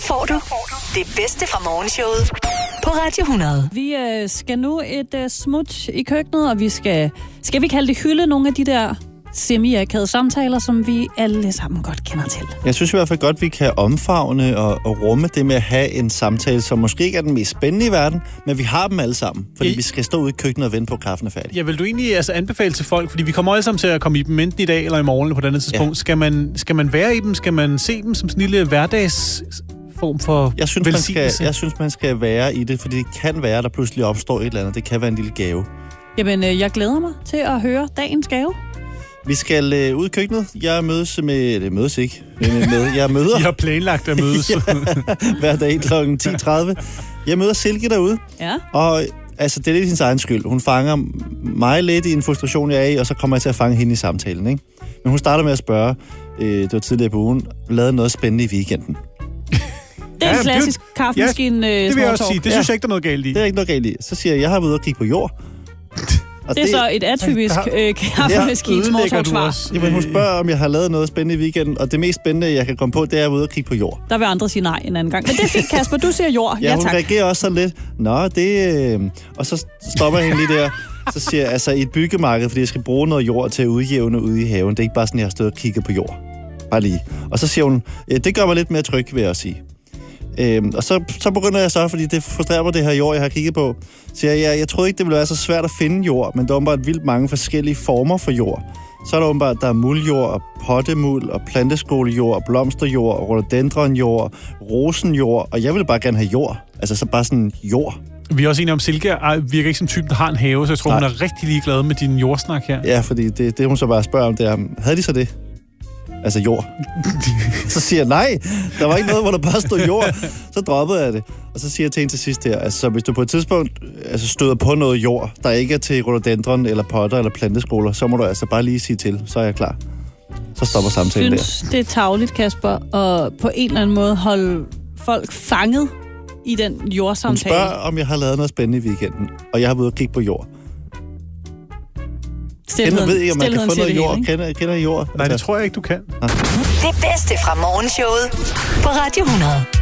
får du det bedste fra morgenshowet på Radio 100. Vi skal nu et smut i køkkenet, og vi skal vi kalde det hylde nogle af de der semi-akavede samtaler, som vi alle sammen godt kender til. Jeg synes i hvert fald godt, vi kan omfavne og rumme det med at have en samtale, som måske ikke er den mest spændende i verden, men vi har dem alle sammen, fordi vi skal stå ude i køkkenet og vente på, at kaffen er færdig. Ja, vil du egentlig anbefale til folk, fordi vi kommer alle sammen til at komme i dem enten i dag eller i morgen på et andet tidspunkt. Ja. Skal man være i dem? Skal man se dem som sådan en lille hverdagsform for velsignelse? Jeg synes, man skal være i det, fordi det kan være, der pludselig opstår et eller andet. Det kan være en lille gave. Jamen, jeg glæder mig til at høre dagens gave. Vi skal ud i køkkenet. Jeg mødes med... Det mødes ikke. Jeg møder... I har planlagt at mødes. Ja, hver dag kl. 10:30. Jeg møder Silke derude. Ja. Og altså, det er lidt hendes egen skyld. Hun fanger mig lidt i en frustration, jeg er i, og så kommer jeg til at fange hende i samtalen, ikke? Men hun starter med at spørge, det var tidligere på ugen, lavede noget spændende i weekenden. Det er en klassisk kaffemaskine. Det vil jeg også sige. Det synes jeg ikke, der er noget galt i. Det er ikke noget galt i. Så siger jeg har været ude og kigge på jord. Og det er så et atypisk kaffemaskine smalltalk-svar. Jamen, hun spørger, om jeg har lavet noget spændende i weekenden, og det mest spændende, jeg kan komme på, det er at være ude og kigge på jord. Der vil andre sige nej en anden gang. Men det er fint, Kasper. Du siger jord. Ja, ja, hun tak. reagerer også sådan lidt. Nå, det... Og så stopper jeg hende lige der. Så siger jeg, altså i et byggemarked, fordi jeg skal bruge noget jord til at udjævne ude i haven. Det er ikke bare sådan, jeg har stået og kigget på jord. Bare lige. Og så siger hun, det gør mig lidt mere tryg, vil jeg sige. Og så begynder jeg så, fordi det frustrerer mig det her jord, jeg har kigget på, siger jeg troede ikke, det ville være så svært at finde jord, men der er åbenbart vildt mange forskellige former for jord. Så er der åbenbart, der er muldjord, og pottemuld, og planteskolejord, og blomsterjord, og rhododendronjord, rosenjord, og jeg ville bare gerne have jord. Altså så bare sådan jord. Vi er også enige om, Silke virker ikke som typen, der har en have, så jeg tror, hun er rigtig ligeglad med din jordsnak her. Ja, fordi det hun så bare spørger om, det er, havde de så det? Altså jord. Så siger jeg, nej, der var ikke noget, hvor der bare stod jord. Så droppede jeg det. Og så siger jeg til hende til sidst her, altså hvis du på et tidspunkt støder på noget jord, der ikke er til rhododendron, eller potter, eller planteskoler, så må du altså bare lige sige til, så er jeg klar. Så stopper samtalen der. Jeg synes, det er tarveligt, Kasper, og på en eller anden måde holde folk fanget i den jordsamtale. Hun spørger, om jeg har lavet noget spændende i weekenden, og jeg har været ude og kigge på jord. Jeg ved ikke, om man kan få noget jord. Kender I jord? Nej, det tror jeg ikke, du kan. Det bedste fra morgenshowet på Radio 100.